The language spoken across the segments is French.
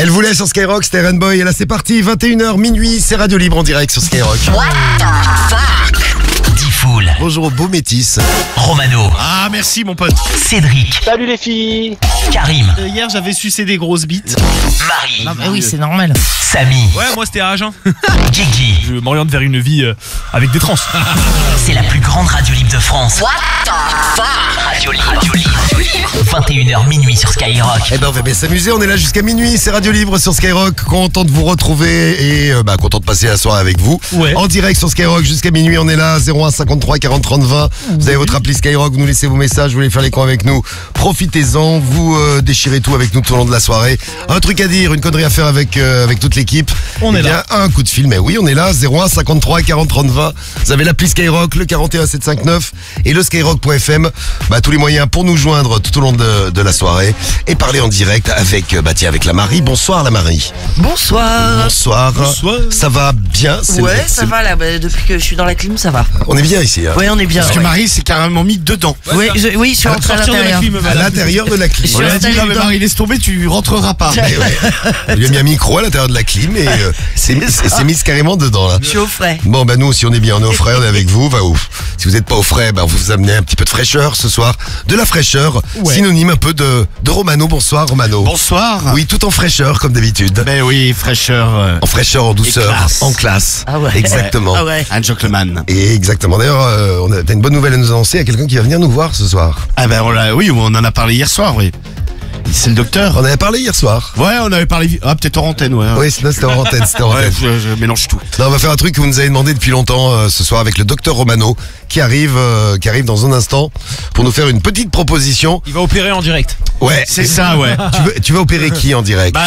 Elle voulait sur Skyrock, c'était Rainbow. Et là c'est parti, 21h minuit, c'est Radio Libre en direct sur Skyrock. What the fuck? Diffoul, Bonjour au beau métis. Romano, Ah, merci mon pote. Cédric, Salut les filles. Karim, Hier, j'avais sucé des grosses bites. Marie, Ah oui, c'est normal. Samy, Ouais, moi c'était âge. Guigui. Je m'oriente vers une vie avec des trans. C'est la plus grande radio libre de France. What the fuck? Radio libre. 21h minuit sur Skyrock. Eh ben on va bien s'amuser, on est là jusqu'à minuit, c'est Radio Libre sur Skyrock. Content de vous retrouver et content de passer la soirée avec vous. Ouais. En direct sur Skyrock jusqu'à minuit, on est là, 01 53 40 30 20. Vous avez votre appli Skyrock, vous nous laissez vos messages, vous voulez faire les cons avec nous. Profitez-en, vous déchirez tout avec nous tout au long de la soirée. Un truc à dire, une connerie à faire avec toute l'équipe. On est là. Un coup de fil, mais oui, on est là, 01 53 40 30 20. Vous avez l'appli Skyrock, le 41 759 et le skyrock.fm. Tous les moyens pour nous joindre tout au long de la soirée et parler en direct avec la Marie. Bonsoir la Marie. Bonsoir. Bonsoir. Bonsoir. Ça va bien? Ouais, ça va là, depuis que je suis dans la clim, ça va. On est bien ici. Hein. Ouais, on est bien. Parce que Marie s'est carrément mis dedans. Oui, je suis rentré à l'intérieur. À l'intérieur de la clim. Je On suis lui a dit, installé non mais dedans. Marie, laisse tomber, tu rentreras pas. Eh ouais. On lui a mis un micro à l'intérieur de la clim et c'est mis carrément dedans là. Je suis au frais. Bon nous aussi on est bien, on est au frais, on est avec vous. Si vous n'êtes pas au frais, on vous amener un petit peu de fraîcheur ce soir. De la fraîcheur, synonyme un peu de Romano. Bonsoir Romano. Bonsoir. Oui, tout en fraîcheur comme d'habitude. Ben oui, fraîcheur. En fraîcheur, en douceur, classe. en classe. Ah ouais. Exactement. Ah ouais. Un gentleman. Et exactement. D'ailleurs, t'as une bonne nouvelle à nous annoncer. Il y a quelqu'un qui va venir nous voir ce soir. Ah ben oui, on en a parlé hier soir, oui. C'est le docteur. On avait parlé hier soir. Ouais, on avait parlé. Ah, peut-être en antenne, ouais. Oui, c'était en antenne. Ouais, je mélange tout. Non, on va faire un truc que vous nous avez demandé depuis longtemps ce soir avec le docteur Romano qui arrive dans un instant pour nous faire une petite proposition. Il va opérer en direct. Ouais. C'est ça, ouais. Tu vas opérer qui en direct?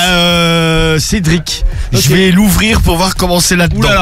Cédric. Je vais l'ouvrir pour voir comment c'est là-dedans. Oulala.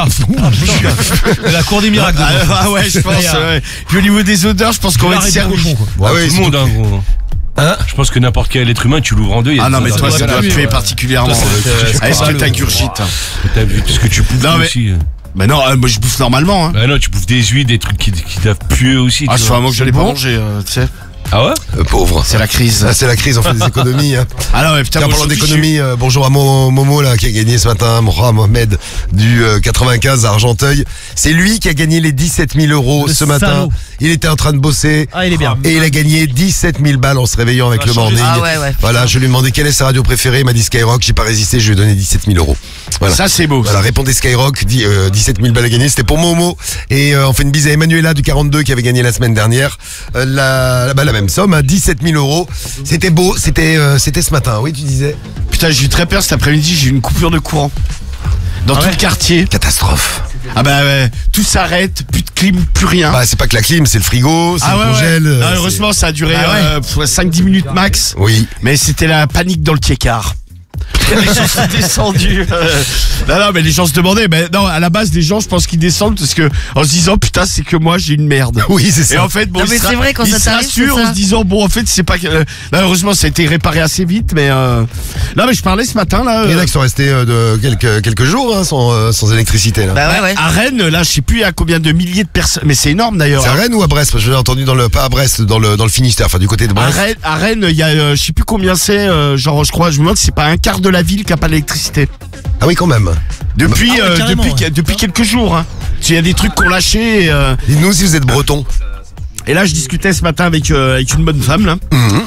La cour des miracles. Ah ouais, je pense. Ouais. Puis au niveau des odeurs, je pense qu'on va être servi. Ah oui, Tout le monde, hein, gros. Hein? Je pense que n'importe quel être humain, tu l'ouvres en deux. il y a Ah non, des mais toi, odeurs. ça doit te tuer particulièrement. Est-ce que t'ingurgites? T'as vu tout ce que tu bouffes Non, mais- aussi. Bah non, moi je bouffe normalement. Hein. Bah non, tu bouffes des huiles, des trucs qui doivent puer aussi. Ah, tu c'est vois. vraiment que je l'ai pas mangé, tu sais. Ah ouais? Pauvre. C'est la crise. Ah, c'est la crise, on fait des économies. Hein. Ah non, mais putain, Tiens, moi, parlant aujourd'hui, d'économie, bonjour à Momo là, qui a gagné ce matin, Mohamed du 95 à Argenteuil. C'est lui qui a gagné les 17 000 euros Le ce matin. salaud. Il était en train de bosser. Ah, il est bien. Et il a gagné 17 000 balles en se réveillant avec le morning. Ah ouais. Voilà, je lui ai demandé quelle est sa radio préférée. Il m'a dit Skyrock. J'ai pas résisté, je lui ai donné 17 000 euros. Voilà. Ça, c'est beau. Voilà, répondez Skyrock, 17 000 balles à gagner, c'était pour Momo. Et on fait une bise à Emmanuela du 42 qui avait gagné la semaine dernière. La même somme, hein, 17 000 euros. C'était beau, c'était ce matin, oui tu disais. Putain, j'ai eu très peur cet après-midi, j'ai eu une coupure de courant. Dans tout le quartier. Catastrophe. Ah bah ouais, tout s'arrête, plus de clim, plus rien. C'est pas que la clim, c'est le frigo, c'est le congèle. Ah, heureusement, ça a duré 5-10 minutes max. Oui. Mais c'était la panique dans le Kiekar. Les gens sont descendus. Non, mais les gens se demandaient. Mais non, à la base, les gens, je pense qu'ils descendent parce que en se disant putain, c'est que moi j'ai une merde. Oui, c'est ça. Et en fait, bon, Non, mais c'est vrai, quand ils ça se t'arrive, rassurent c'est en ça. se disant bon, en fait, c'est pas. Heureusement, ça a été réparé assez vite, mais non, mais je parlais ce matin là. Il y en a qui sont restés de quelques jours hein, sans électricité là. Bah ouais. À Rennes, là, je sais plus à combien de milliers de personnes, mais c'est énorme d'ailleurs. C'est à Rennes ou à Brest? Parce que j'ai entendu pas à Brest, dans le Finistère, enfin du côté de Brest. À Rennes, il y a, je sais plus combien c'est, genre, je crois, je me demande si c'est pas un quart de la ville qui a pas d'électricité. Ah oui, quand même. Depuis, Ah ouais, carrément, depuis quelques jours, hein. Il y a des trucs qu'on lâchait. Dites-nous si vous êtes breton. Et là, je discutais ce matin avec une bonne femme, là.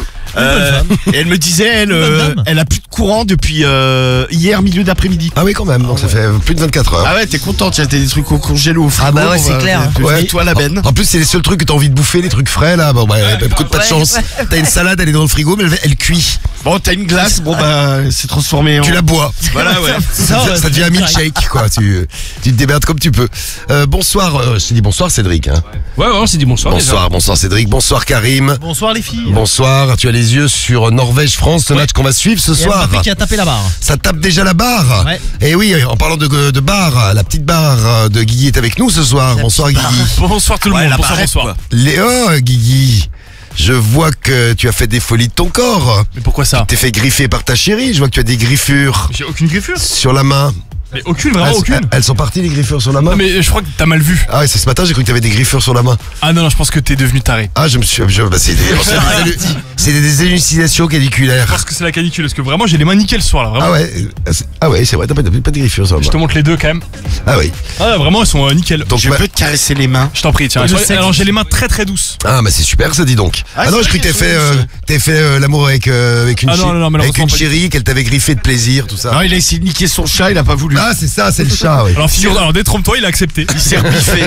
Et elle me disait, elle a plus de courant depuis hier, milieu d'après-midi. Ah oui, quand même. Donc ça fait plus de 24 heures. Ah ouais, t'es contente, t'as des trucs au congélo, au frigo. Ah bah ouais, c'est clair. Ouais. Toi la benne. En plus, c'est les seuls trucs que t'as envie de bouffer, les trucs frais là. Bon, écoute, pas de Ouais, chance. ouais. T'as une salade, elle est dans le frigo, mais elle cuit. Bon, t'as une glace, bon bah, c'est transformé en. Tu la bois. Voilà, ouais. Ça devient un milkshake, quoi. Tu te démerdes comme tu peux. Bonsoir, je t'ai dit bonsoir Cédric. Hein. Ouais, on s'est dit bonsoir. Bonsoir Cédric, bonsoir Karim. Bonsoir les filles. Bonsoir, tu as les yeux sur Norvège-France, ce match qu'on va suivre ce soir. Mbappé qui a tapé la barre. Ça tape déjà la barre. Ouais. Et oui, en parlant de barre, la petite barre de Guigui est avec nous ce soir. Bonsoir Guigui. Bonsoir tout le monde. Bonsoir. Léo, Guigui, je vois que tu as fait des folies de ton corps. Mais pourquoi ça? T'es fait griffer par ta chérie, je vois que tu as des griffures J'ai aucune griffure. sur la main. Mais aucune, vraiment aucune. Elles sont parties les griffures sur la main. Non, mais je crois que t'as mal vu. Ah ouais, c'est ce matin, j'ai cru que t'avais des griffures sur la main. Ah non, je pense que t'es devenu taré. Ah, je me suis. C'est des élucidations Je caniculaires. pense que c'est la canicule, parce que vraiment j'ai les mains nickel ce soir là, vraiment. Ah ouais, c'est vrai, t'as pas de griffures sur la Je main. te montre les deux quand même. Ah oui. Ah vraiment elles sont nickel. Donc, Je peux te caresser les mains. Je t'en prie, tiens. Alors j'ai les mains très très douces. Ah, bah c'est super ça, dis donc. Ah, Ah non, c'est je crois que vrai t'avais fait l'amour avec une Ah non, non, avec malheureusement une pas. chérie, qu'elle t'avait griffé de plaisir, tout ça. Non, il a essayé de niquer son chat, il a pas voulu. Ah, c'est ça, c'est le chat, oui. Alors détrompe-toi, il a accepté. Il s'est rebiffé.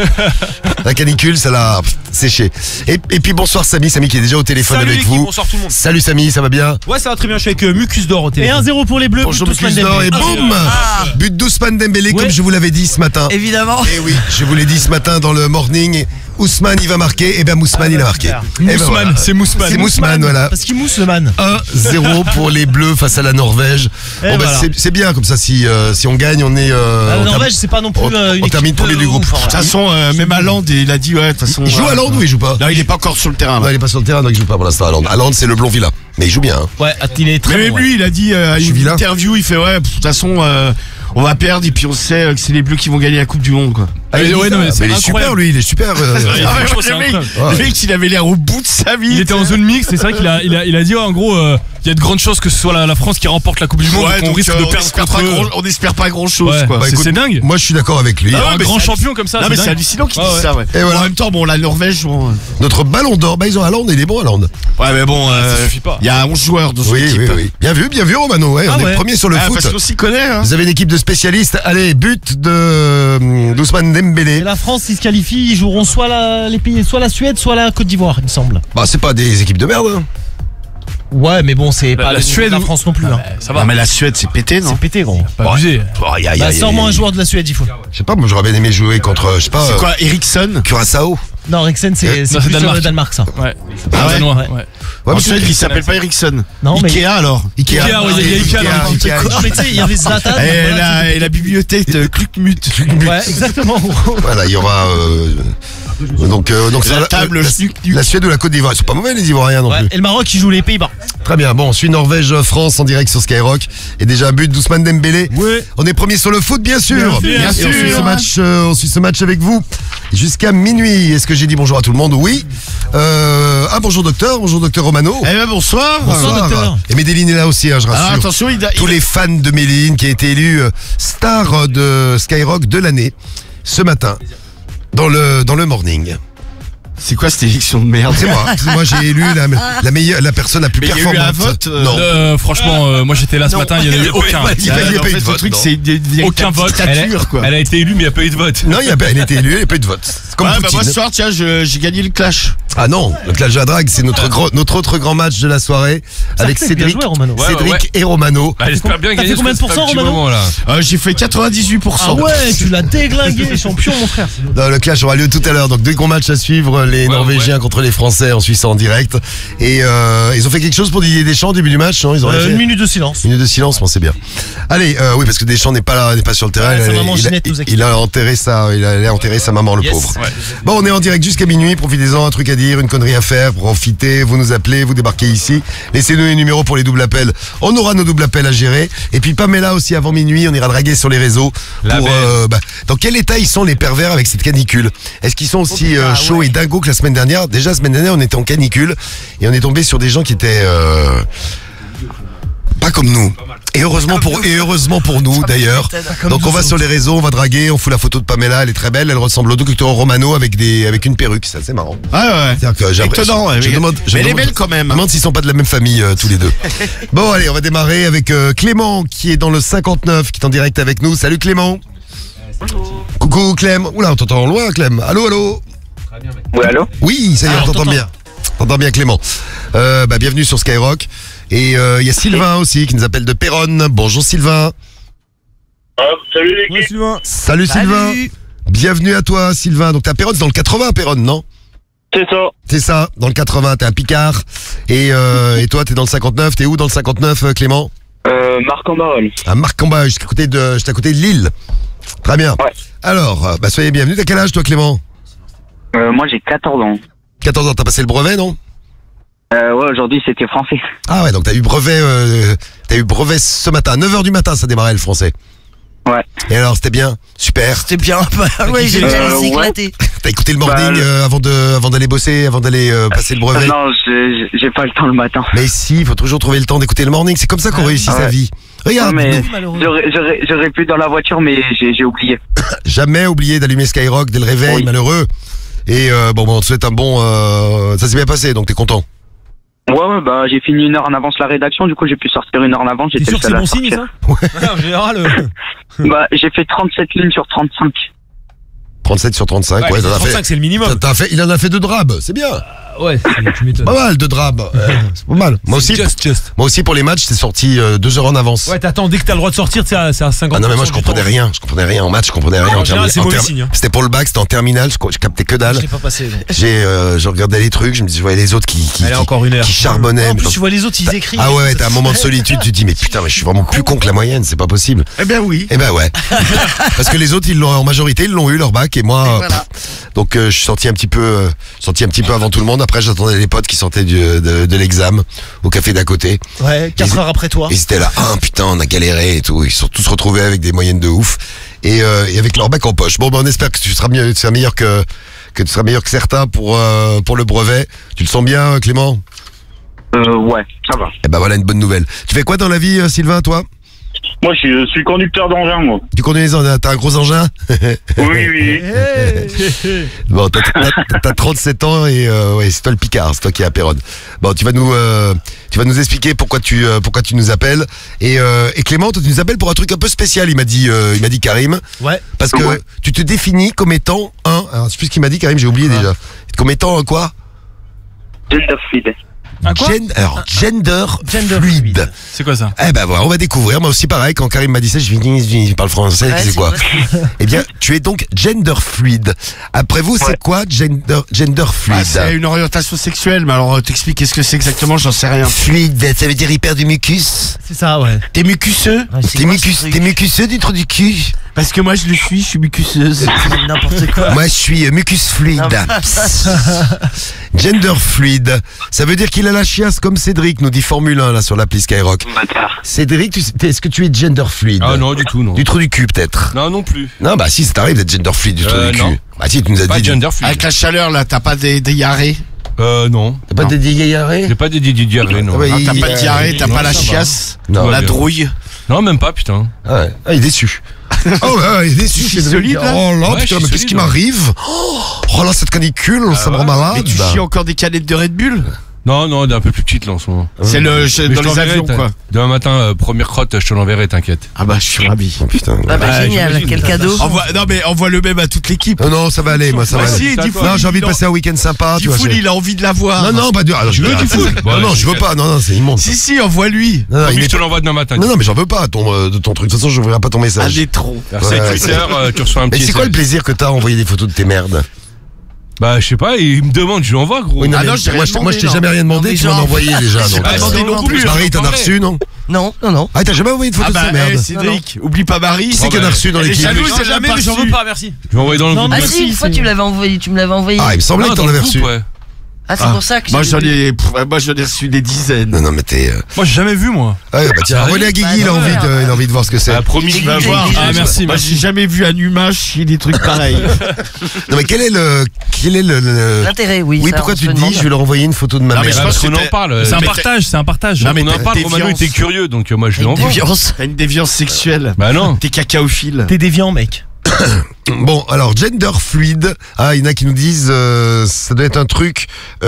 La canicule, ça l'a séché. Et puis bonsoir Samy qui est déjà au téléphone Salut avec l'équipe, vous. bonsoir tout le monde. Salut Samy, ça va bien? Ouais, ça va très bien, je suis avec Mucus d'or au Et téléphone. 1-0 pour les Bleus. Bonjour but Mucus d'or et boum But d'Ousmane Dembélé, comme Ouais. je vous l'avais dit ce matin. Évidemment. Et oui, je vous l'ai dit ce matin dans le morning. Ousmane, il va marquer. Et bien Mousmane, il a marqué. super. Eh ben Mousman, voilà. c'est Mousman. C'est Mousman, voilà. Parce qu'il mousse le man. 1-0 pour les Bleus face à la Norvège. Et Bon, bah, voilà. c'est bien, comme ça, si on gagne, on est. La on Norvège, c'est pas non plus on- une on équipe termine premier du groupe. ouf, hein, De toute façon, même Haaland, il a dit, ouais, de toute façon. Il joue à Londres ou il joue pas? Non, il est pas encore sur le terrain. Non, Là. il est pas sur le terrain, donc il joue pas pour l'instant à Londres. À Londres, c'est le Blond Villa. Mais il joue bien. Hein. Ouais, il est très Mais bon. même lui, il a dit à suis une vilain. interview, il fait, ouais, de toute façon, on va perdre et puis on sait que c'est les Bleus qui vont gagner la Coupe du Monde, quoi. Ah, Mais il dit ouais, ça. non, mais c'est il est super, incroyable. lui, il est super. Ah ouais, franchement, c'est le mec, incroyable. le mec, il avait l'air au bout de sa vie. Il était en zone mixte, et c'est vrai qu'il a dit, ouais, en gros, il y a de grandes chances que ce soit la France qui remporte la Coupe du Monde, Ouais, donc on risque de on perdre espère contre pas eux. on espère pas grand chose, Ouais. quoi. Bah, écoute, c'est dingue. Moi, je suis d'accord avec lui. Ah ouais, mais un grand c'est- champion comme ça, Non, mais c'est dingue. hallucinant qu'il Ah dise ouais. ça, ouais. Et voilà. En même temps, bon, la Norvège, bon. Notre ballon d'or, bah ils ont Haaland, il est bon Haaland. Ouais, mais bon, ça suffit pas. il y a 11 joueurs dans son Oui, équipe. oui, oui. Bien vu Romano, ouais, Ah on est ouais. premier sur le Ah, foot. parce qu'on s'y connaît, hein. Vous avez une équipe de spécialistes. Allez, but d'Ousmane Et Dembélé. la France, s'ils se qualifient, ils joueront soit les pays, soit la Suède, soit la Côte d'Ivoire, il me semble. Bah, c'est pas des équipes de merde. Hein. Ouais, mais bon, c'est pas la le niveau Suède de la ou- France non plus. Hein. Ça Non, va. mais la Suède, c'est pété, non? C'est pété, gros. Pas abusé. Bah, sors-moi un joueur de la Suède, il faut. Je sais pas, moi j'aurais bien aimé jouer contre, je sais pas, C'est quoi, Eriksson? Curaçao. Non, Rexen, c'est non, c'est plus Danemark. Danemark, ça. Ouais. Ah ouais? Danois, Ouais. ouais. Ouais, En mais Suède, il s'appelle pas Eriksson. Non, mais. Ikea, alors? Ikea. Ikea, ouais, il y a Ikea dans le Ikea. Non, mais tu sais, il y avait Zlatan. Et la bibliothèque de Klukmut. Ouais, exactement, gros. Voilà, il y aura. Donc La ça, table, la Suède ou la Côte d'Ivoire. C'est pas mauvais les Ivoiriens non Ouais, plus. et le Maroc, il joue les Pays-Bas. Très bien. Bon, on suit Norvège-France en direct sur Skyrock. Et déjà un but d'Ousmane Dembélé. Ouais. On est premier sur le foot, bien sûr. Bien Et sûr. on suit ce match avec vous jusqu'à minuit. Est-ce que j'ai dit bonjour à tout le monde? Oui. Bonjour docteur Romano. Eh ben, bonsoir. Bonsoir, docteur. Et Médeline est là aussi, hein, je rassure. Ah, attention, Tous les fans de Méline qui a été élu star de Skyrock de l'année ce matin dans le morning. C'est quoi cette élection de merde? C'est moi. Moi j'ai élu la meilleure, la personne la plus Mais il y a eu performante. un vote, Non. Franchement, moi j'étais là ce matin, il n'y en a eu aucun. Il y a pas eu de Le vote. truc, non. c'est une Aucun vote. dictature, quoi. Elle a été élue, mais il n'y a pas eu de vote. Non, elle a été élue, il n'y a pas eu de vote. C'est comme Ouais, bah Poutine. moi ce soir, tiens, j'ai gagné le clash. Ah non, le clash de la drague, c'est notre autre grand match de la soirée avec fait, bien Cédric, joué, Romano. Ouais, Cédric ouais. et Romano. Bah, j'espère bien T'as gagner. fait combien de parce que pourcents, ça fait un petit Romano moment, là. J'ai fait 98%. Ah ouais, tu l'as déglingué, champion, mon frère. Non, le clash aura lieu tout à l'heure. Donc deux grands matchs à suivre, les Norvégiens contre les Français en Suisse en direct. Et ils ont fait quelque chose pour Didier Deschamps au début du match, non? Ils ont rien fait. Une minute de silence. Minute de silence, bon, c'est bien. Allez, oui, parce que Deschamps n'est pas là, n'est pas sur le terrain. Ouais, sa maman Ginette nous il a enterré sa maman, le Yes. pauvre. Ouais. Bon, on est en direct jusqu'à minuit. Profitez-en, un truc à dire, une connerie à faire. Profitez, vous nous appelez, vous débarquez ici. Laissez-nous les numéros pour les doubles appels. On aura nos doubles appels à gérer. Et puis Pamela aussi avant minuit, on ira draguer sur les réseaux. La Pour, belle. dans quel état ils sont les pervers avec cette canicule? Est-ce qu'ils sont aussi chauds et dingos que la semaine dernière? Déjà, la semaine dernière, on était en canicule et on est tombé sur des gens qui étaient pas comme nous. Et heureusement pour nous d'ailleurs. Donc on va sur les réseaux, on va draguer, on fout la photo de Pamela, elle est très belle, elle ressemble au docteur Romano avec une perruque, ça c'est marrant. Ouais, ouais. C'est-à-dire que j'ai Étonnant, ouais. je Mais demande, elle est belle quand même. Je me demande s'ils sont pas de la même famille tous les deux. Bon allez, on va démarrer avec Clément qui est dans le 59, qui est en direct avec nous. Salut Clément. Coucou Clem. Oula, on t'entend loin Clem. Allô, allô. Oui, allô? Oui, ça y est, Ah, on on t'entend t'entend. bien. T'entends bien Clément. Bienvenue sur Skyrock. Et il y a Sylvain aussi qui nous appelle de Péronne. Bonjour Sylvain. Salut l'équipe. Sylvain. Salut Sylvain. Bienvenue à toi Sylvain. Donc t'es à Péronne, c'est dans le 80 Péronne, non? C'est ça. C'est ça, dans le 80, t'es à Picard. Et toi, t'es dans le 59. T'es où dans le 59, Clément? Marc-en-Barœul. À Marc-en-Bas, juste à côté de Lille. Très bien. Ouais. Alors, soyez bienvenus. T'as quel âge, toi, Clément? Moi j'ai 14 ans. 14 ans, t'as passé le brevet, non? Ouais, aujourd'hui c'était français. Ah ouais, donc t'as eu brevet ce matin. À 9h du matin, ça démarrait le français. Ouais. Et alors, c'était bien? Super. C'était bien. Ouais, j'ai déjà laissé ouais. éclater. T'as écouté le morning avant d'aller bosser, avant d'aller passer le brevet? Non, j'ai pas le temps le matin. Mais si, il faut toujours trouver le temps d'écouter le morning. C'est comme ça qu'on réussit sa vie. Regarde, Non, mais nous, j'aurais pu dans la voiture, mais j'ai oublié. jamais oublier d'allumer Skyrock dès le réveil, Oui. malheureux. Et bon, on te souhaite un bon... ça s'est bien passé, donc t'es content? Ouais, bah j'ai fini 1 heure en avance la rédaction, du coup j'ai pu sortir 1 heure en avance. T'es J'étais sûr le que c'est seul à bon signe, sortir. ça? En général. Bah j'ai fait 37 lignes sur 35. 37 sur 35, ouais, t'en as 35, fait... c'est le minimum. Il en a fait 2 drabs, c'est bien. Ouais, tu m'étonnes. Pas mal, 2 drabs. C'est pas mal. Moi aussi, pour les matchs, t'es sorti 2 heures en avance. Ouais, t'attends, dès que t'as le droit de sortir, c'est à 50%. Ah non, mais moi je comprenais rien. Je comprenais rien en match, je comprenais rien. En général, c'est mauvais signe, hein. C'était pour le bac, c'était en terminale, je captais que dalle. Je l'ai pas passé. Donc. Je regardais les trucs, je me disais, je voyais les autres qui Allez, encore 1 heure. qui charbonnaient. En plus, tu vois les autres, ils écrivent. Ah ouais, t'as un moment de solitude, tu te dis, mais putain, mais je suis vraiment plus con que la moyenne, c'est pas possible. Eh bien oui. Eh ben ouais. Parce que les autres, en majorité, ils l'ont eu leur bac, et moi, Voilà. donc je suis sorti un petit peu avant tout le monde. Après, j'attendais les potes qui sortaient de l'examen au café d'à côté. Ouais, 4 heures après toi. Ils étaient là, putain, on a galéré et tout. Ils se sont tous retrouvés avec des moyennes de ouf et avec leur bac en poche. Bon, ben on espère que tu seras meilleur que tu seras meilleur que certains pour le brevet. Tu le sens bien, Clément? Ouais, ça va. Eh ben voilà une bonne nouvelle. Tu fais quoi dans la vie, Sylvain, toi? Moi je suis conducteur d'engin, moi. Tu conduis les engins? T'as un gros engin? Oui. Bon, t'as 37 ans et ouais, c'est toi le Picard, c'est toi qui es à Péronne. Bon, tu vas nous expliquer pourquoi tu nous appelles et Clément, toi, tu nous appelles pour un truc un peu spécial. Il m'a dit Karim. Ouais. Parce que Ouais. tu te définis comme étant alors, je sais plus ce qu'il m'a dit, Karim, j'ai oublié déjà. Comme étant quoi? Gender fluid. Un quoi? Gender Gender fluide. fluide. C'est quoi ça? Eh ben voilà, on va découvrir. Moi aussi pareil, quand Karim m'a dit ça, je parle français, Ouais, c'est quoi? vrai. Eh bien, tu es donc gender fluide. Après vous, c'est quoi gender fluide? C'est une orientation sexuelle, mais alors t'expliques qu'est-ce que c'est exactement, j'en sais rien. Fluide, ça veut dire il perd du mucus. C'est ça, ouais. T'es mucuseux? Ouais, c'est quoi ce truc? Mucuseux du trou du cul. Parce que moi je le suis, je suis mucuseuse. C'est n'importe quoi. Moi, je suis mucus fluide. Gender fluide. Ça veut dire qu'il a la chiasse comme Cédric, nous dit Formule 1 là sur l'appli Skyrock. Bâtard. Cédric, est-ce que tu es gender fluide? Ah non, du tout, non. Du trou du cul peut-être? Non, non plus. Non, bah si, ça t'arrive d'être gender fluide du trou du non. cul. Bah si, tu nous as Pas dit. gender fluid. Avec la chaleur là, t'as pas des diarrhées? Non. T'as pas de diarrhée? J'ai pas des diarrhées, non. Ah ouais, Non, t'as pas de euh, diarrhée, t'as non, pas la ça va. chiasse? Non. La Ouais, drouille? Non, même pas, putain. Ah ouais. Ah, il est déçu. Oh ouais, il est déçu. Je suis Cédric. solide, là. Oh là, Ouais, putain, je mais suis qu'est-ce qui solide, m'arrive? Oh là, cette canicule, ça me rend malade. Mais tu chies encore des canettes de Red Bull? Non, non, elle est un peu plus petite là en ce moment. C'est Mais dans je les t'enverrai, avions quoi. Demain matin, première crotte, je te l'enverrai, t'inquiète. Ah bah je suis ravi. Oh putain. Ah bah génial, j'imagine. quel cadeau. Non mais envoie le même à toute l'équipe. Non, ça va aller, moi, ça va Bah aller. si, Diffoul, Non, j'ai envie de passer un week-end sympa, tu vois. Diffoul, il a envie de la voir. Non, pas dur. Alors, je veux, Diffoul. Non, non, je veux pas. Non, c'est immonde. Si, envoie-lui. Non, Promis, il je est te l'envoie demain matin. Non, mais j'en veux pas de ton truc. De toute façon, je n'ouvrirai pas ton Un message. étron. Merci Ouais, Twitter, tu reçois un Mais petit c'est quoi le SMS. plaisir que t'as à envoyer des photos de tes merdes? Bah, je sais pas, il me demande, je lui envoie, gros. Oui, non, Ah mais non, j'ai rien moi, je t'ai demandé, jamais rien demandé, Non, mais tu m'en as genre- envoyé déjà. J'ai donc, pas demandé non plus. Marie, t'en as reçu, non? Non. Ah, t'as jamais envoyé de Ah photos de bah ces merdes? Cédric, oublie pas Marie. Qui c'est qui en a reçu dans Elle est l'équipe? jalouse, Non, elle l'a jamais, pas mais j'en veux reçu. pas, merci. Je vais envoyer dans le Non, groupe. Ah mais si, une fois tu me l'avais envoyé. Ah, il me semblait que dans t'en le avais groupe, reçu. ouais. Ah, c'est pour ça que Moi j'ai j'en vu. ai reçu des dizaines. Non, mais t'es. Moi, j'ai jamais vu, moi. Ouais, bah tiens, envoie-les à Guigui, il a Bah, envie de voir ce que c'est. Ah, promis, J'ai je vais dit, voir. j'ai dit. Ah, merci, Moi merci. j'ai jamais vu un humain chier des trucs pareils. Non, mais quel est le. L'intérêt, oui. Oui, ça, pourquoi on tu se te dis, demande. je vais leur envoyer une photo de ma Non, mais mère? je Parce pense qu'on que en t'es- parle. C'est un mais partage, c'est un partage. Non, mais On en t'as parle, une Romano déviance. était curieux, donc moi, je lui Une envoie. déviance. T'as une déviance sexuelle. Bah non. T'es cacaophile. T'es déviant, mec. Bon, alors, gender fluide. Ah, il y en a qui nous disent, ça doit être un truc,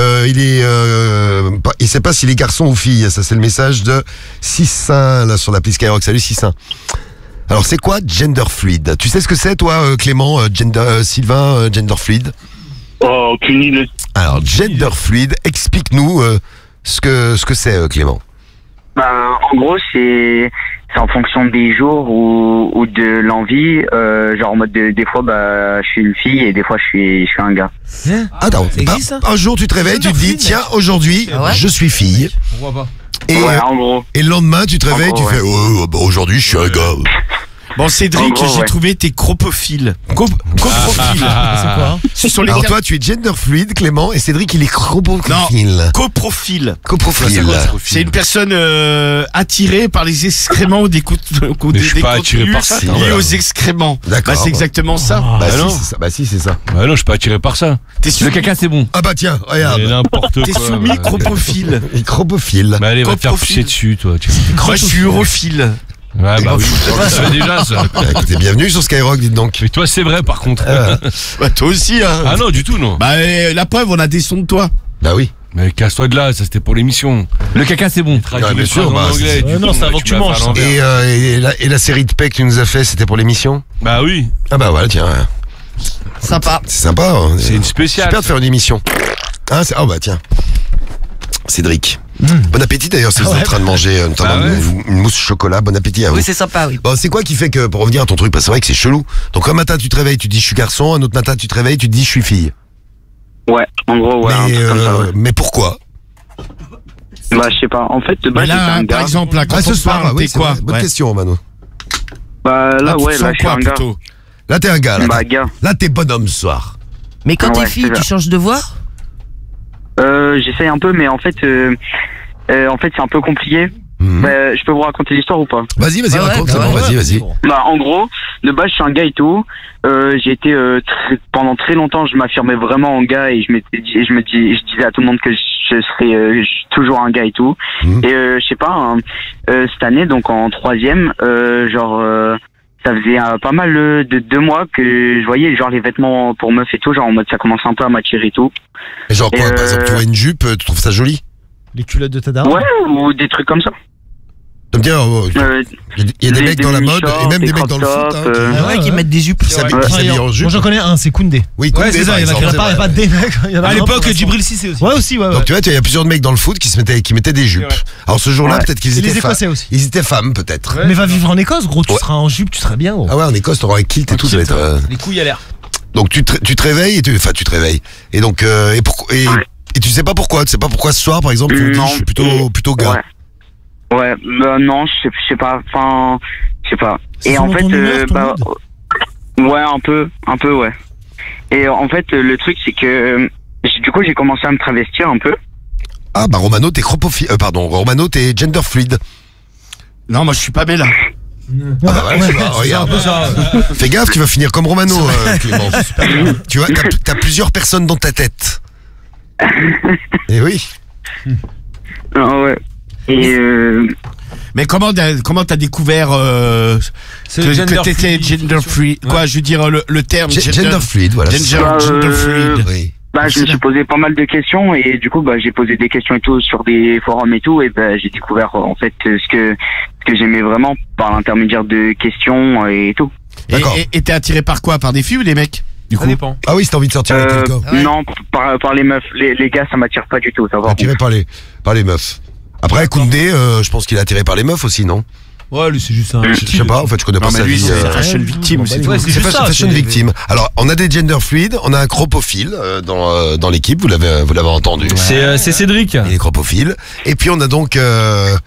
il sait pas s'il est garçon ou fille. Ça, c'est le message de Sissin, là, sur l'appli Skyrock. Salut, Sissin. Alors, c'est quoi gender fluide? Tu sais ce que c'est, toi, Clément, Sylvain, gender fluide? Oh, aucune idée. Alors, gender fluide, explique-nous ce que c'est, Clément. Bah, en gros, c'est en fonction des jours ou de l'envie. Genre en mode des fois, bah, je suis une fille et des fois, je suis un gars. Attends, ça existe, ça un jour tu te réveilles, tu te dis, fluide, tiens, aujourd'hui, Ah ouais je suis fille. On voit pas. Et, Ouais, en gros. et le lendemain, tu te réveilles, gros, tu fais, oh, bah, aujourd'hui, je suis un gars. Bon, Cédric, En gros, j'ai ouais. trouvé tes cropophiles. Coprophile. C'est quoi hein Ce sont les Alors toi, tu es gender fluide, Clément, et Cédric, il est cropophile. coprophile. Coprophile. C'est une personne attirée par les excréments ou des Mais je suis pas attiré par ça. liés Voilà. aux excréments. D'accord. Bah, c'est exactement ça. Bah, non. si, c'est ça. Bah si, c'est ça. Bah non, je suis pas attiré par ça. T'es Le caca, c'est bon. Ah bah tiens, Mais regarde. n'importe T'es quoi. soumis cropophile. Il est cropophile. Mais allez, va te faire Coprophile. pisser dessus, toi. Moi, je suis urophile. Ouais, bah oui. Ça se fait déjà, ça. Bah, écoutez, bienvenue sur Skyrock, dites donc. Mais toi, c'est vrai, par contre. Bah, toi aussi, hein. Ah non, du tout, non. Bah, la preuve, on a des sons de toi. Bah oui. Mais casse-toi de là, ça c'était pour l'émission. Le caca, c'est bon. Ouais, bien sûr, bah, en anglais. c'est- du non, coup, c'est avant que tu m'as manges, fait à ça. l'envers. Et la série de paix que tu nous as fait, c'était pour l'émission? Bah oui, Ah bah voilà, tiens. Sympa. C'est sympa. Hein. c'est une spéciale. Super de faire une émission. Hein, oh bah tiens. Cédric. Bon appétit d'ailleurs si vous êtes en train de manger notamment Ah ouais. une mousse chocolat. Bon appétit à vous. Oui, c'est sympa, oui. Bon, c'est quoi qui fait que, pour revenir à ton truc, parce que c'est vrai que c'est chelou. Donc un matin tu te réveilles, tu te dis je suis garçon, un autre matin tu te réveilles, tu te dis je suis fille. Ouais, en gros, ouais, un mais, truc comme ça, ouais. mais pourquoi? Bah, je sais pas. En fait, de base, Mais j'étais là, un par gars. exemple, là, quand Ah ce on soir, parle, oui, t'es c'est quoi vrai. Bonne Ouais. question Mano. Bah, Là, là, tu te ouais, sens là, je suis quoi, un gars. plutôt Là t'es un gars, là. Bah, gars. Là t'es bonhomme ce soir. Mais quand Ah t'es ouais, fille, c'est tu ça. changes de voix? J'essaye un peu, mais en fait, c'est un peu compliqué. Mhm. Bah, je peux vous raconter l'histoire ou pas? Vas-y, Ouais, raconte, bah c'est bon, ouais, vas-y. Bah, en gros, de base, je suis un gars et tout. J'ai été pendant très longtemps, je m'affirmais vraiment en gars et je disais à tout le monde que je serais toujours un gars et tout. Mhm. Et je sais pas, hein, cette année, donc en troisième, ça faisait pas mal de 2 mois que je voyais genre les vêtements pour meuf et tout, genre en mode ça commence un peu à m'attirer et tout. Et genre quoi, Et par exemple, tu vois une jupe, tu trouves ça joli? Les culottes de ta daronne. Ouais, ou des trucs comme ça. Tu me dis, il y a des mecs dans la mode et même des mecs dans le foot. Hein, Ah ouais, qui mettent des jupes. qui s'habillent en jupe. Moi j'en connais un, c'est Koundé. Oui, Ouais, Koundé, c'est ça, par il y en a exemple, Il n'y c'est a vrai. pas des mecs. il y en a À un l'époque, autre, Djibril Cissé aussi. Ouais, aussi, ouais. Donc tu vois, il y a plusieurs mecs dans le foot qui mettaient des jupes. vrai. Alors ce jour-là, Ouais. peut-être qu'ils Et étaient les femmes. Écossais aussi. Ils étaient femmes, peut-être. Mais va vivre en Écosse, gros, tu Ouais. seras en jupe, tu seras bien. Gros. Ah ouais, en Écosse, t'auras un kilt et tout, ça va être. Les couilles à l'air. Donc tu te réveilles tu te réveilles. Et donc et tu sais pas pourquoi, tu sais pas pourquoi ce soir, par exemple, tu me dis Non. je suis plutôt gars. Ouais, bah non, je sais pas, enfin, je sais pas. C'est Et en selon fait, ton humeur, ton mood ouais, un peu, ouais. Et en fait, le truc, c'est que du coup, j'ai commencé à me travestir un peu. Ah bah Romano, t'es Romano, t'es gender fluid. Non, moi, je suis pas belle. Ah bah ouais, tu vois, regarde. Fais gaffe, tu vas finir comme Romano, Clément. Tu vois, t'as plusieurs personnes dans ta tête. Et oui. Ah ouais. Et Mais comment t'as découvert que t'étais gender free? Quoi, je veux dire le terme Gender fluid, voilà. Gender fluid. Oui. bah, je me suis posé pas mal de questions et du coup, bah, j'ai posé des questions et tout sur des forums et tout et bah, j'ai découvert en fait ce que j'aimais vraiment par l'intermédiaire de questions et tout. D'accord. Et t'es attiré par quoi? Par des filles ou des mecs? Du coup, Ça dépend. Ah oui, si t'as envie de sortir avec quelqu'un. Ouais. Non, par les meufs, les gars, ça m'attire pas du tout. Ça va. Attiré par les meufs. Après, Koundé, je pense qu'il est attiré par les meufs aussi, non? Ouais, lui, c'est juste un. Je sais pas, en fait, je connais pas non, mais sa lui, vie. c'est fashion victime, c'est tout. Ouais, C'est juste ça, fashion c'est- victime. Alors, on a des gender fluides, on a un cropophile dans l'équipe, vous l'avez entendu. C'est Cédric. Il est cropophile. Et puis on a donc et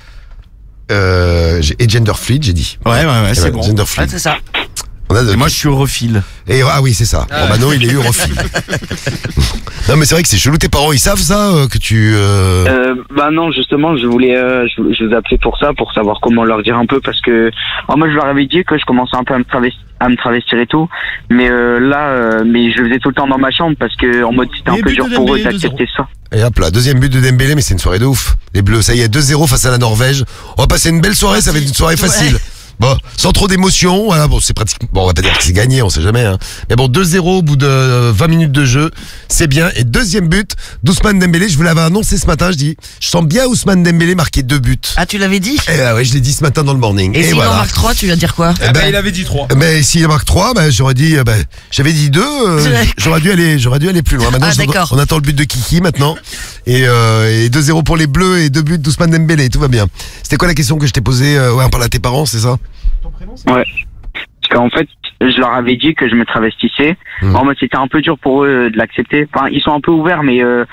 gender fluid, j'ai dit. Ouais, Et c'est voilà, bon. Gender Ouais, fluid. c'est ça. On a Et moi, je suis europhile. ah oui, c'est ça. Romano, il est europhile. Non, mais c'est vrai que c'est chelou. Tes parents, ils savent ça que tu. Bah non, justement, je voulais, je vous appelais pour ça, pour savoir comment leur dire un peu, parce que moi je leur avais dit que je commençais un peu à me travestir et tout, mais mais je le faisais tout le temps dans ma chambre parce que en mode c'était un Et peu but dur de pour eux Dembélé, d'accepter ça. Et hop là, deuxième but de Dembélé, mais c'est une soirée de ouf. Les Bleus, ça y est, 2-0 face à la Norvège. On va passer une belle soirée, ça va être une soirée facile. Bon, sans trop d'émotion, voilà, bon, c'est pratique. Bon, on va pas dire que c'est gagné, on sait jamais, hein. Mais bon, 2-0 au bout de 20 minutes de jeu, c'est bien. Et deuxième but d'Ousmane Dembélé, je vous l'avais annoncé ce matin, je dis, je sens bien Ousmane Dembélé marquer 2 buts. Ah, tu l'avais dit? Et ouais, je l'ai dit ce matin dans le morning. Et s'il en marque 3, tu vas dire quoi? Eh ben, il avait dit 3. mais s'il marque 3, ben, j'aurais dit, j'avais dit 2, j'aurais dû aller plus loin. Maintenant, Ah, d'accord. on attend le but de Kiki maintenant. Et 2-0 pour les Bleus et 2 buts d'Ousmane Dembélé, tout va bien. C'était quoi la question que je t'ai posée? Ouais, on parle à tes parents, c'est ça? Ouais. Parce qu'en fait, je leur avais dit que je me travestissais. En mode c'était un peu dur pour eux de l'accepter. Enfin, ils sont un peu ouverts, mais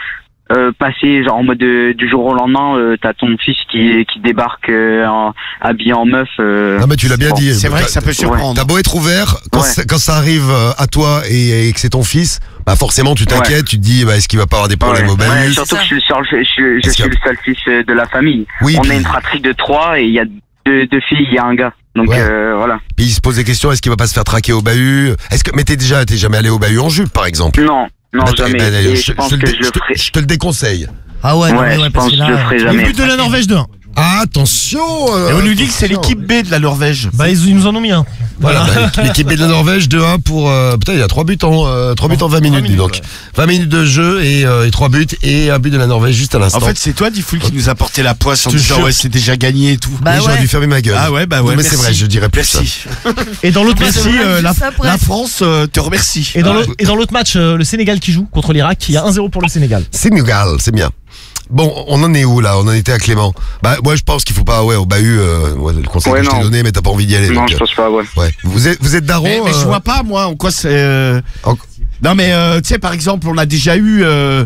passer genre en mode du jour au lendemain, t'as ton fils qui débarque habillé en meuf. Non mais tu l'as bien dit. C'est vrai que ça peut surprendre. T'as beau être ouvert, quand, Ouais. quand ça arrive à toi et que c'est ton fils, bah forcément tu t'inquiètes, tu te dis bah, est-ce qu'il va pas avoir des problèmes au bahut. surtout C'est que ça. je suis Est-ce le seul fils de la famille. Oui, On puis- est une fratrie de 3 et il y a deux filles, il y a un gars. Donc Ouais. voilà. Puis il se pose des questions, est-ce qu'il va pas se faire traquer au bahut? Mais t'es jamais allé au bahut en jupe par exemple? Non, Bah, jamais. bah, Et je je pense te le que dé- je le je te- ferai. je te le déconseille. Ah ouais, non, Ouais, mais je ouais, pense parce que que je le là. ferai Le jamais. but de la Norvège 2-1. Ah, attention Et on nous dit que c'est l'équipe B de la Norvège. Bah, ils nous en ont mis un. Voilà, bah, l'équipe B de la Norvège 2-1 pour... putain, il y a 3 buts en 20 minutes, dis donc. 20 minutes de jeu et 3 buts et un but de la Norvège juste à l'instant. En fait, c'est toi, Diffoul, qui nous a porté la poisse en Je te disant jure. ouais, c'est déjà gagné et tout. Bah Mais j'aurais ouais. dû fermer ma gueule. Ah ouais, bah Non, ouais. mais c'est merci. vrai, je dirais plus ça. Merci. Et dans l'autre match, Merci, Juste après. la France te remercie. et dans l'autre match, le Sénégal qui joue contre l'Irak, il y a 1-0 pour le Sénégal. Sénégal, c'est bien. Bon, on en est où là? On en était à Clément. Bah moi je pense qu'il faut pas au bahut, le conseil Ouais, que je t'ai non. donné, mais t'as pas envie d'y aller. Non, donc, je pense pas, ouais. ouais. Vous êtes daron. Mais je vois pas, moi, en quoi c'est. En- Non, mais tu sais, par exemple, on a déjà eu.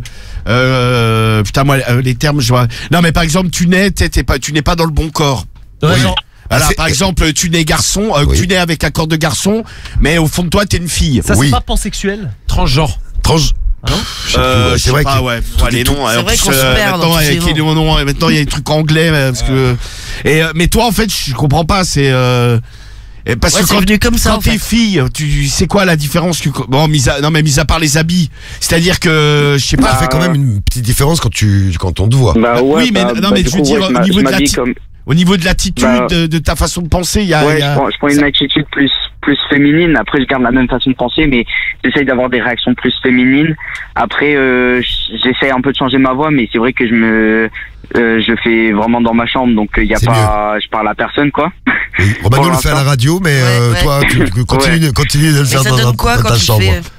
Putain, moi, les termes, je vois. Non, mais par exemple, tu n'es pas dans le bon corps. Ouais, Oui. genre, Voilà, c'est- par exemple, tu nais garçon, Oui. tu nais avec un corps de garçon, mais au fond de toi, t'es une fille. ça, Oui. c'est pas pansexuel. Transgenre. Je sais plus, ouais, Je c'est sais vrai pas, que- ouais. Les noms, C'est en vrai plus, qu'on se perd maintenant, dans tous ces avec les noms. noms, maintenant, il y a des trucs anglais, parce que. Mais toi, en fait, je comprends pas, c'est. Parce Ouais, que c'est venu comme ça, quand en fait. t'es fille, tu sais quoi la différence bon, mis à part les habits, c'est-à-dire que je sais Ça pas. fait quand même une petite différence quand on te voit. Bah ouais, Oui, mais bah, non, bah, mais du je veux coup, dire, ouais, au niveau je de m'habille la comme... Au niveau de l'attitude, Bah, de ta façon de penser, il y a. Ouais, je prends une attitude plus féminine. Après, je garde la même façon de penser, mais j'essaye d'avoir des réactions plus féminines. Après, j'essaye un peu de changer ma voix, mais c'est vrai que je fais vraiment dans ma chambre, donc il y a C'est pas, je parle à personne, quoi. Oui, Romano Pour le fait à la l'instant. radio, mais Ouais. toi, tu continue de le Et faire ça dans donne quoi ta quand tu chambre. fais.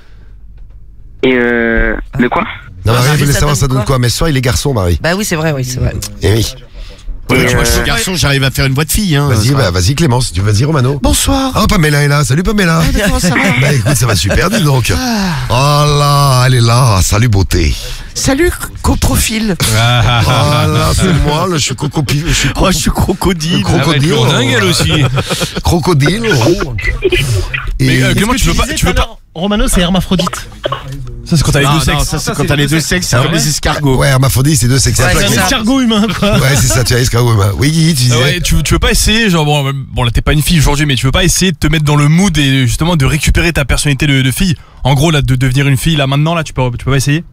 Et de quoi? Non, Marie Ah, voulait ça savoir donne ça donne quoi quoi, mais ce soir il est garçon, Marie. Bah oui, c'est vrai, oui, c'est vrai. Eh oui. Ouais, moi, je suis garçon, j'arrive à faire une voix de fille. Hein, Vas-y, ça va. vas-y Clément, si tu veux, vas-y Romano. Bonsoir. Oh, Pamela est là. Salut Pamela. Bah écoute, ça va super, dis donc. Oh là, elle est là. Salut beauté. Salut, coprofil. Oh là, c'est moi, là, je suis Oh, je suis crocodile. crocodile. Ah, dingue elle aussi. Crocodile. oh. Mais Et Clément, tu veux pas. disais Tu veux tout à pas. l'heure, Romano, c'est hermaphrodite. Ça, c'est quand t'as les Non, deux non, sexes. ça c'est quand t'as les deux sexes, c'est Ah comme ouais les escargots. ouais, hermaphrodite, c'est deux sexes. Ouais, C'est c'est toi C'est ça. l'escargot humain, quoi. qui- Ouais, c'est ça, tu as escargot. Oui, Guigui, tu Ah disais. ouais, tu veux pas essayer, genre bon là t'es pas une fille aujourd'hui, mais tu veux pas essayer de te mettre dans le mood et justement de récupérer ta personnalité de fille. En gros là, de devenir une fille là maintenant là, tu peux pas essayer.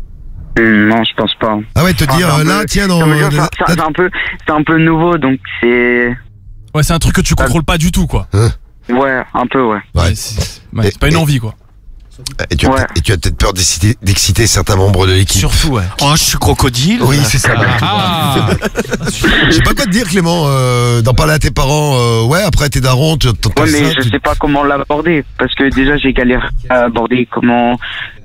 Non, je pense pas. Ah ouais, te Enfin, dire, c'est un là, peu- tiens, dans. ça veut dire, c'est un peu nouveau, donc c'est, Ouais, c'est un truc que tu contrôles pas du tout quoi. ouais, un peu, ouais. Ouais. C'est pas une envie quoi. Et tu as Ouais. peut-être peur d'exciter certains membres de l'équipe. Surtout, ouais. Oh, je suis crocodile. Oui, c'est ça. Ah. Je sais pas quoi te dire, Clément. D'en parler à tes parents. Ouais, après t'es daron, tu t'entends Ouais, mais ça. je sais pas comment l'aborder, parce que déjà j'ai galéré à aborder comment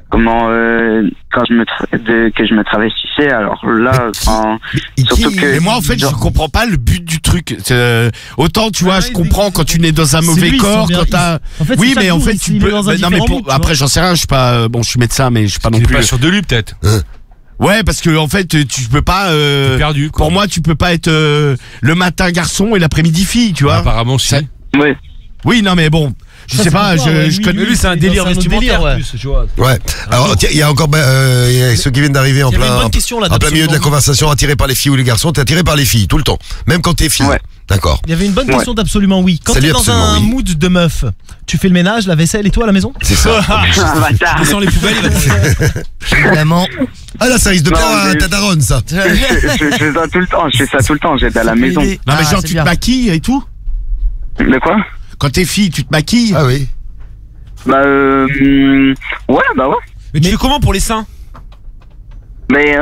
quand que je me travestissais. Alors là, enfin, Et surtout qui- que Mais moi, en fait, je comprends pas le but du truc. Autant, tu vois, je comprends quand tu nais dans un C'est mauvais lui, ils sont corps, bien- quand t'as. En fait, Oui, c'est mais chaque en jour, fait, il tu est peux. dans un Non, mais différent mood, tu vois. après, j'en sais rien. Je suis pas. Bon, je suis médecin, mais je suis pas non Il est plus. pas sûr de lui peut-être. Ouais, parce que en fait, tu peux pas. Perdu quoi. Pour moi, tu peux pas être le matin garçon et l'après-midi fille, tu vois. Apparemment si. Ça- ouais. Oui, non, mais bon. Je Ça, sais c'est pas, pourquoi, ouais, je lui, connais. Mais lui c'est un C'est délire dans un autre vestimentaire délire, ouais. plus, tu vois. Ouais. Alors, tiens, il y a encore il y a ceux qui viennent d'arriver en Il y avait une plein, bonne question, là, en plein milieu de la d'absolument. conversation, attiré par les filles ou les garçons. T'es attiré par les filles tout le temps, même quand t'es fille. Ouais. D'accord. Il y avait une bonne Ouais. question d'absolument oui. Quand Salut, t'es dans absolument un oui. mood de meuf, tu fais le ménage, la vaisselle et tout à la maison? C'est ça. Un bâtard. Descends les poubelles, il va te- Évidemment. Ah là, ça risque de Non, plaire à mais- ta daronne, ça. je fais ça tout le temps. Je fais ça tout le temps. J'aide à la maison. Non, mais Ah, genre, c'est tu bien. te maquilles et tout. De quoi? Quand t'es fille, tu te maquilles. Ah oui. Bah ouais, bah ouais. Mais tu fais comment pour les seins? Mais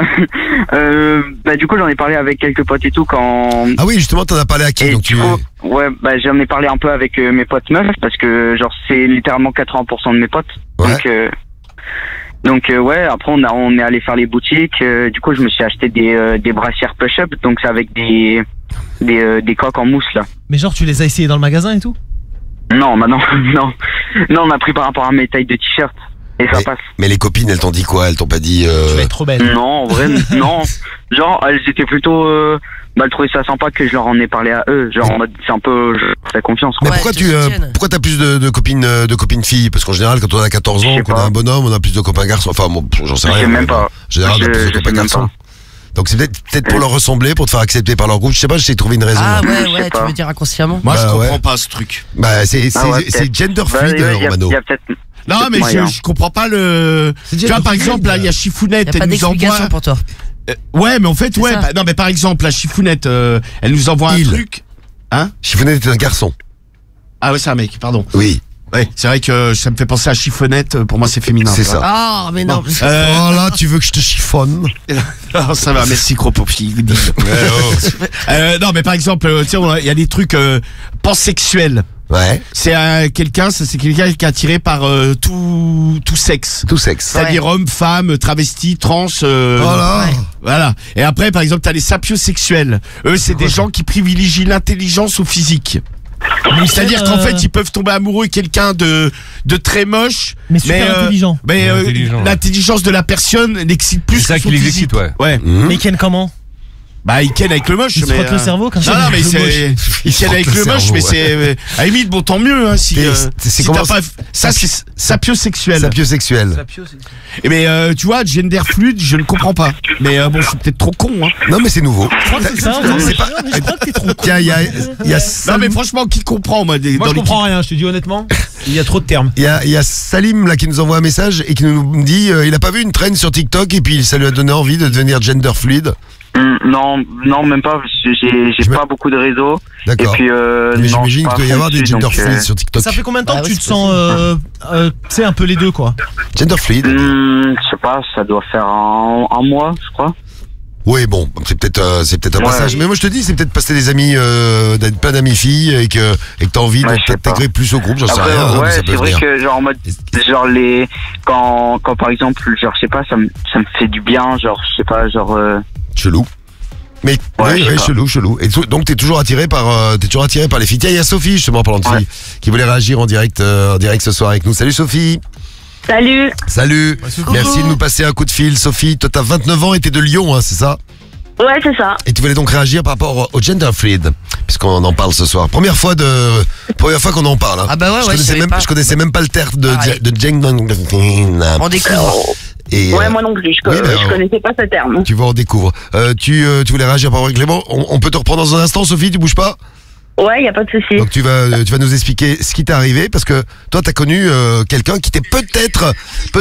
bah du coup j'en ai parlé avec quelques potes et tout quand. Ah oui, justement, t'en as parlé à qui, Et donc du coup, ouais, bah j'en ai parlé un peu avec mes potes meufs parce que genre c'est littéralement 80% de mes potes. Ouais. Donc ouais, après on est allé faire les boutiques. Du coup je me suis acheté des brassières push-up, donc c'est avec des coques en mousse là. Mais genre, tu les as essayés dans le magasin et tout? Non, bah non, non, non, on a pris par rapport à mes tailles de t-shirt. Et ça passe. Mais les copines, elles t'ont dit quoi? Elles t'ont pas dit... Tu vas être trop belle. Non, en vrai, non. Genre, elles étaient plutôt... elles trouvaient ça sympa que je leur en ai parlé à eux. Genre, en mode, c'est un peu... Je fais confiance, quoi. Mais Ouais, pourquoi t'as plus de copines filles? Parce qu'en général, quand on a 14 Je ans, sais qu'on a pas. un bonhomme, on a plus de copains garçons. Enfin, bon, j'en sais Je rien. sais même mais pas. En général, on a plus de Je sais copains même garçons. pas. Donc c'est peut-être pour leur ressembler, pour te faire accepter par leur groupe. Je sais pas, j'essaie de trouver une raison. Ah Je ouais, sais tu pas. veux dire inconsciemment. Moi, Bah, je comprends ouais. pas ce truc. Bah, c'est peut-être. gender Bah, fluide, Romano. il y a peut-être... Non, mais moyen. je comprends pas le. Tu vois, par exemple, là, il y a Chifounette, Y a pas elle nous d'explication envoie. pour toi. Ouais, mais en fait, C'est ouais. ça. Non, mais par exemple, la Chifounette, elle nous envoie un Il. truc. Hein? Chiffonnet est un garçon. Ah ouais, c'est un mec, pardon. Oui. Ouais, c'est vrai que ça me fait penser à Chiffonnette. Pour moi, c'est féminin. C'est tu vois. ça. Ah, mais non. Bon, Oh là, tu veux que je te chiffonne? Oh, ça va, merci Cropopi. Non, mais par exemple, tu sais, il y a des trucs pansexuels. Ouais. C'est quelqu'un qui est attiré par tout sexe. Tout sexe. C'est-à-dire homme, femme, travesti, trans. Voilà. Voilà. Et après, par exemple, t'as les sapiosexuels. Eux, c'est des gens qui privilégient l'intelligence au physique. C'est-à-dire qu'en fait, ils peuvent tomber amoureux de quelqu'un de très moche. Mais super intelligent. Mais Intelligent, ouais. l'intelligence de la personne l'excite plus C'est ça que son qui les physique. excite, ouais. Ouais. Mais Ken comment? Bah, il ken avec le moche. Il se mais, frotte le cerveau comme ça. Non, mais le c'est. moche. Il ken avec le moche, mais c'est. À la limite, bon, tant mieux, hein, si. C'est si comment t'as pas. Ça, c'est sapiosexuel. Sapiosexuel. Et mais tu vois, gender fluide, je ne comprends pas. Mais bon, je suis peut-être trop con, hein. Non, mais c'est nouveau. Je crois que c'est ça. C'est pas- Mais je crois que t'es trop con. Tiens, il y a Non, Sam- mais franchement, qui comprend, moi, Moi, je comprends rien, je te dis honnêtement. Il y a trop de termes. il y a Salim là qui nous envoie un message et qui nous dit il a pas vu une traîne sur TikTok et puis ça lui a donné envie de devenir gender fluide. Non, même pas. Parce que j'ai pas beaucoup de réseaux. Et D'accord. puis, Mais non, j'imagine qu'il doit y avoir des gender fluides sur TikTok. Ça fait combien de temps Bah que ouais, tu te c'est sens, tu sais, un peu les deux, quoi? Gender fluide. Je sais pas, ça doit faire un mois, je crois. Oui, bon, c'est peut-être un Ouais. passage. Mais moi je te dis, c'est peut-être parce que t'as des amis, d'être plein d'amis filles et que t'as envie Ouais, de je sais t'intégrer pas. plus au groupe. J'en sais Après, rien. hein, mais ouais, ça peut c'est vrai venir. que genre en mode, genre quand par exemple, genre je sais pas, ça me fait du bien, genre je sais pas, genre. Chelou. Mais Ouais, oui, je sais oui, pas. chelou. Et donc t'es toujours attiré par les filles. Tiens, il y a Sophie justement parlant de Ouais. filles qui voulait réagir en direct ce soir avec nous. Salut Sophie. Salut. Salut. Merci de nous passer un coup de fil, Sophie. Toi, t'as 29 ans et t'es de Lyon, hein, c'est ça? Ouais, c'est ça. Et tu voulais donc réagir par rapport au gender fluid, puisqu'on en parle ce soir. Première fois qu'on en parle. Hein. Ah bah ouais, ouais, je connaissais même pas le terme de gender. On découvre. Et, Ouais, moi non plus. Je, oui, bah, je connaissais pas ce terme. tu vois, on découvre. Tu voulais réagir par rapport à Clément. On peut te reprendre dans un instant, Sophie, tu bouges pas? Ouais, y a pas de souci. Donc tu vas nous expliquer ce qui t'est arrivé parce que toi t'as connu quelqu'un qui était peut-être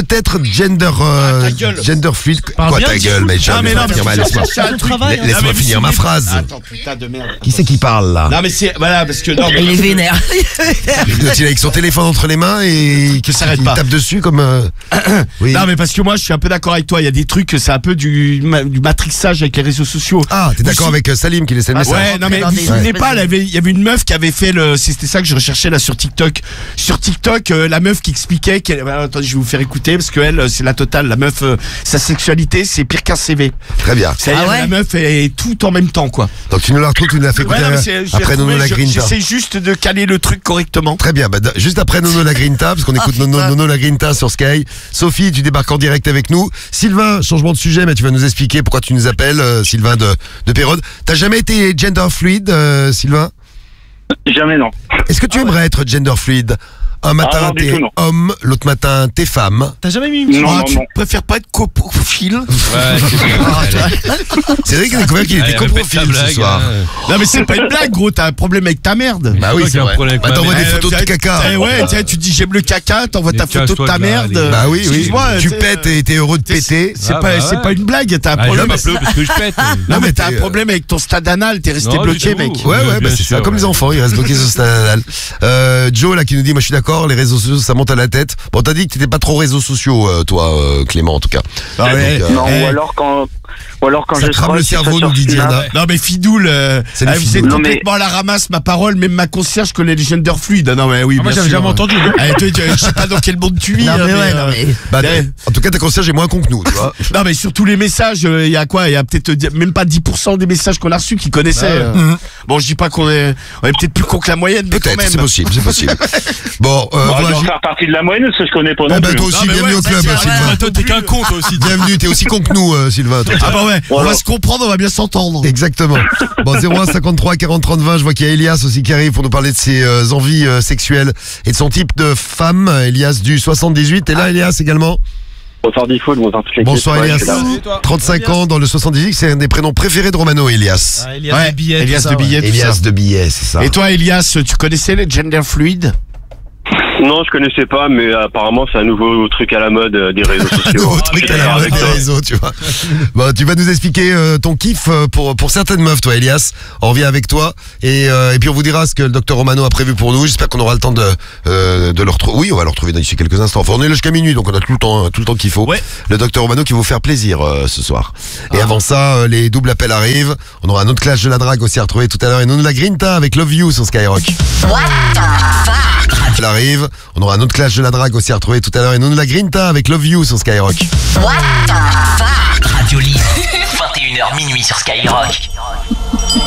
gender fluide. Parle Quoi bien, ta dis- gueule, mais Ah, mais non, mais laisse-moi c'est un truc. travail, hein. laisse-moi finir ma phrase. Attends, putain de merde. Qui c'est qui parle là? Non, mais c'est. Voilà, parce que. Non, mais. Il est vénère. Il est avec son téléphone entre les mains et qui s'arrête il pas. tape dessus comme. Oui. Non, mais parce que moi, je suis un peu d'accord avec toi. Il y a des trucs, c'est un peu du matrixage avec les réseaux sociaux. Ah, t'es d'accord avec Salim qui laissait le message? Ouais, non mais dans vous des- vous souvenez Ouais. pas, il y avait une meuf qui avait fait c'était ça que je recherchais là sur TikTok. Sur TikTok, la meuf qui expliquait qu'elle, attendez, je vais vous faire écouter parce que elle, c'est la totale. La meuf, sa sexualité, c'est pire qu'un CV. Très bien. C'est-à-dire Ah ouais la meuf est tout en même temps, quoi. Donc tu nous la retrouves, tu nous l'as fait écouter Ouais, non, mais j'ai après retrouvé, Nono la Grinta. j'essaie juste de caler le truc correctement. Très bien, juste après Nono la Grinta, parce qu'on écoute Nono la Grinta sur Sky. Sophie, tu débarques en direct avec nous. Sylvain, changement de sujet, mais tu vas nous expliquer pourquoi tu nous appelles, Sylvain de Pérode. T'as jamais été gender fluide, Sylvain? Jamais non. Est-ce que tu aimerais être gender fluide? Un matin non, du t'es tout, non. homme, l'autre matin t'es femme. T'as jamais mis une Non, Ah, non, tu non. préfères pas être coprophile? Ouais, c'est bien. C'est vrai qu'il a découvert qu'il était coprophile ce soir. Non mais c'est pas une blague, gros, t'as un problème avec ta merde. Bah oui, Toi qui c'est as un vrai. problème avec Bah ma t'envoies des mère. photos de caca. Eh ouais, tiens, tu dis j'aime le caca, t'envoies ta Mais photo de cache-toi ta de là, merde. allez. Bah oui, oui. Excuse-moi, Tu t'sais, pètes et t'es heureux de péter. C'est Ah, pas, bah c'est ouais. pas une blague, t'as un Ah, je problème. m'appelle parce que je pète. Non mais t'as un t'es, problème avec ton stade anal, t'es resté Non, bloqué, du tout. mec. Ouais, Oui, bah bien c'est ça, sûr, comme les ouais. enfants, ils restent bloqués sur ce stade. Joe, là, qui nous dit, moi je suis d'accord, les réseaux sociaux, ça monte à la tête. Bon, t'as dit que t'étais pas trop réseaux sociaux, toi, Clément, en tout cas. Ah ouais. Donc, Non, Eh. ou alors Ou alors quand Ça je crame scrolle le sur cerveau, nous dit Snap. Diana. Non mais Fidoul, C'est le vous Fidoul. êtes Non, mais- complètement à la ramasse, ma parole, même ma concierge connaît les genders fluides. Ah non mais oui, Ah, moi bien j'avais sûr. jamais entendu. Je sais pas dans quel monde tu vis. Non, mais ouais, non, mais. Bah, Ouais. en tout cas, ta concierge est moins con que nous, tu vois. Non mais sur tous les messages, il y a quoi? Il y a peut-être même pas 10% des messages qu'on a reçus qui connaissaient. Bon, je dis pas on est peut-être plus con que la moyenne, mais quand Peut-être, même. c'est possible, c'est possible. Bon, Bon, je voilà, dois faire partie de la moyenne parce que je connais pas non eh ben, plus. toi aussi, Non, mais bienvenue ouais, au club, vas-y, Sylvain. Ah, toi, t'es qu'un con, toi aussi. Bienvenue, t'es aussi con que nous, Sylvain. toi. Ah bah ouais, on Voilà. va se comprendre, on va bien s'entendre. Exactement. Bon, 01 53 40 30 20, je vois qu'il y a Elias aussi qui arrive pour nous parler de ses envies sexuelles et de son type de femme. Elias du 78. Et là, Elias également. Bonsoir Diffoul, bonsoir toute l'équipe. Bonsoir Ouais, Elias. je suis là. 35 ans dans le 78, c'est un des prénoms préférés de Romano, Elias. Ah, Elias Ouais, de billets. Elias tout ça, de billets, tout Elias ça. de billets, c'est ça. Et toi, Elias, tu connaissais les gender fluides? Non, je connaissais pas, mais apparemment c'est un nouveau truc à la mode des réseaux sociaux. Nouveau truc à la mode des réseaux, tu vois. Bon, tu vas nous expliquer ton kiff pour certaines meufs, toi, Elias. On revient avec toi et puis on vous dira ce que le docteur Romano a prévu pour nous. J'espère qu'on aura le temps de le retrouver. Oui, on va le retrouver d'ici quelques instants. Enfin, on est là jusqu'à minuit, donc on a tout le temps qu'il faut. Ouais. Le docteur Romano qui va vous faire plaisir ce soir. Et avant ça, les doubles appels arrivent. On aura un autre clash de la drague aussi à retrouver tout à l'heure. Et nous, la Grinta avec Love You sur Skyrock. What the fuck? Elle arrive. On aura un autre clash de la drague aussi à retrouver tout à l'heure. Et nous, la Grinta avec Love You sur Skyrock. What the fuck? Radio Libre, 21h minuit sur Skyrock.